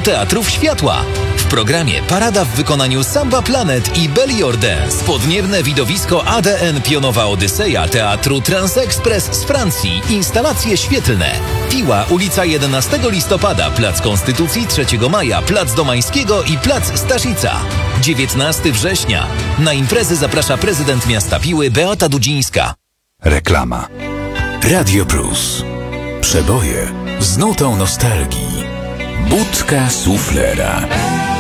Teatrów Światła. W programie parada w wykonaniu Samba Planet i Belly Your Dance. Podniebne widowisko ADN Pionowa Odyseja Teatru Transexpress z Francji. Instalacje świetlne. Piła, ulica 11 listopada, Plac Konstytucji 3 maja, Plac Domańskiego i Plac Staszica. 19 września. Na imprezy zaprasza prezydent miasta Piły Beata Dudzińska. Reklama. Radio Plus. Przeboje z nutą nostalgii. Budka suflera.